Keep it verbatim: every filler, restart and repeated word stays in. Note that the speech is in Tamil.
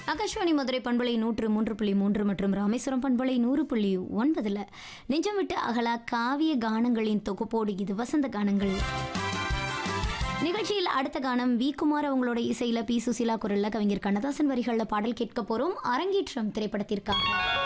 ஆகாஷ்வாணி மதுரை பண்பலை நூற்று மூன்று புள்ளி மூன்று மற்றும் ராமேஸ்வரம் பண்பலை நூறு புள்ளி ஒன்பதுல நெஞ்சம் விட்டு அகலா காவிய கானங்களின் தொகுப்போடு இது வசந்த கானங்கள். நிகழ்ச்சியில் அடுத்த கானம் வி குமார் அவங்களோட இசையில பி சுசிலா குரல்ல கவிஞர் கண்ணதாசன் வரிகள்ல பாடல் கேட்க போறோம். அரங்கேற்றம் திரைப்படத்திற்காக